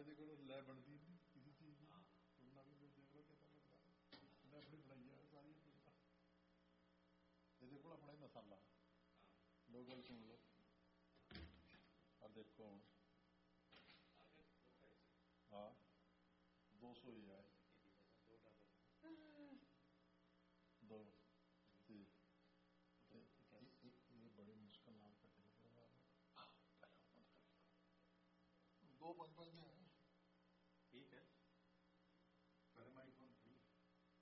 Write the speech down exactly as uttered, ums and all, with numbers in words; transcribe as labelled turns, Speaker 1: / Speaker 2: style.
Speaker 1: आज देखो लै बढ़ती नहीं किसी चीज की, तुलना भी देख लो कैसा लग रहा है, मैं अपनी बनाई है सारी तुलना। ये देखो अपना ही मसाला लोकल सुन लो और देखो हाँ दो सौ ही आए दो ये बड़ी मुश्किल नाम करते दो पचपन के